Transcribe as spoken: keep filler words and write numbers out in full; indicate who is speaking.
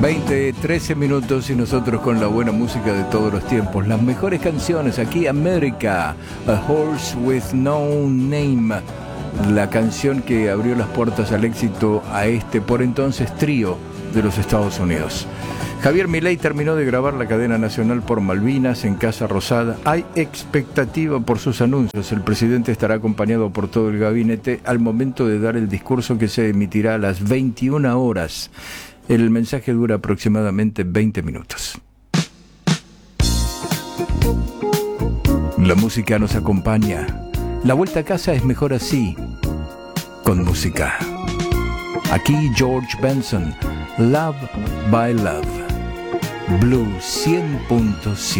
Speaker 1: veinte, trece minutos y nosotros con la buena música de todos los tiempos. Las mejores canciones aquí, América, A Horse with No Name. La canción que abrió las puertas al éxito a este por entonces trío de los Estados Unidos. Javier Milei terminó de grabar la cadena nacional por Malvinas en Casa Rosada. Hay expectativa por sus anuncios. El presidente estará acompañado por todo el gabinete al momento de dar el discurso que se emitirá a las veintiuna horas. El mensaje dura aproximadamente veinte minutos. La música nos acompaña. La vuelta a casa es mejor así, con música. Aquí George Benson, Love by Love. Blue cien punto siete.